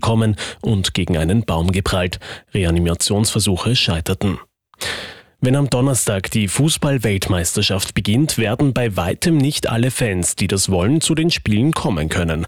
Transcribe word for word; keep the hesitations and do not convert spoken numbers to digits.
bekommen und gegen einen Baum geprallt. Reanimationsversuche scheiterten. Wenn am Donnerstag die Fußball-Weltmeisterschaft beginnt, werden bei weitem nicht alle Fans, die das wollen, zu den Spielen kommen können.